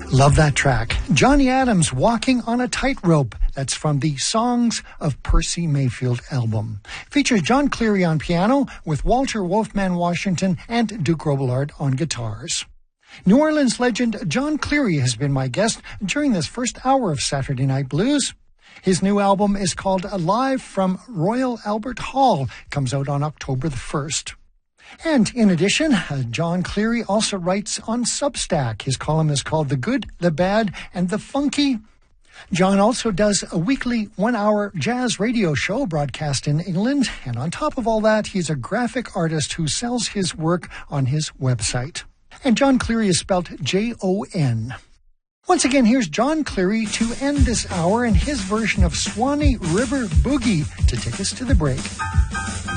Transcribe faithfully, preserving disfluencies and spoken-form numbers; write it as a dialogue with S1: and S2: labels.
S1: Love that track. Johnny Adams, Walking on a Tightrope. That's from the Songs of Percy Mayfield album. Features John Cleary on piano with Walter Wolfman Washington and Duke Robillard on guitars. New Orleans legend John Cleary has been my guest during this first hour of Saturday Night Blues. His new album is called Live from Royal Albert Hall. Comes out on October the first. And in addition, uh, John Cleary also writes on Substack. His column is called The Good, the Bad, and the Funky. John also does a weekly one-hour jazz radio show broadcast in England. And on top of all that, he's a graphic artist who sells his work on his website. And John Cleary is spelled J O N. Once again, here's John Cleary to end this hour and his version of Swanee River Boogie to take us to the break.